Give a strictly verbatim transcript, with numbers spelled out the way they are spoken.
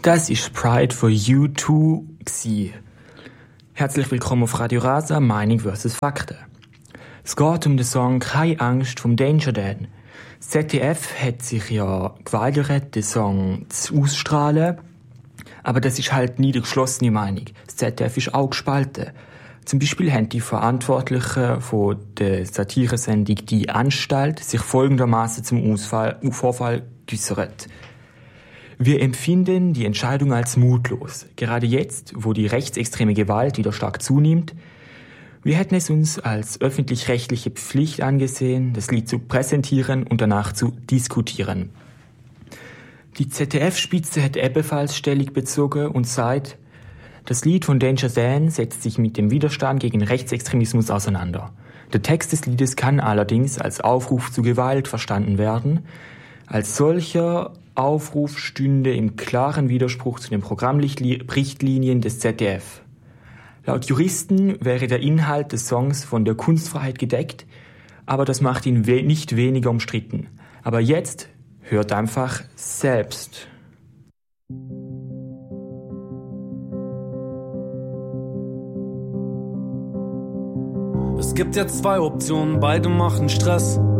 Das ist Pride for You Too gsi. Herzlich willkommen auf Radio Rasa, Meinung versus Fakten. Es geht um den Song «Keine Angst» vom Danger Dan. Das Z D F hat sich ja geweigert, den Song zu ausstrahlen, aber das ist halt nie die geschlossene Meinung. Das Z D F ist auch gespalten. Zum Beispiel haben die Verantwortlichen von der Satiresendung «Die Anstalt» sich folgendermaßen zum Ausfall, Vorfall geäussert. Wir empfinden die Entscheidung als mutlos. Gerade jetzt, wo die rechtsextreme Gewalt wieder stark zunimmt, wir hätten es uns als öffentlich-rechtliche Pflicht angesehen, das Lied zu präsentieren und danach zu diskutieren. Die Z D F-Spitze hat ebenfalls Stellung bezogen und sagt, das Lied von Danger Dan setzt sich mit dem Widerstand gegen Rechtsextremismus auseinander. Der Text des Liedes kann allerdings als Aufruf zu Gewalt verstanden werden. Als solcher Aufruf stünde im klaren Widerspruch zu den Programmrichtlinien des Z D F. Laut Juristen wäre der Inhalt des Songs von der Kunstfreiheit gedeckt, aber das macht ihn we- nicht weniger umstritten. Aber jetzt hört einfach selbst. Es gibt jetzt zwei Optionen, beide machen Stress.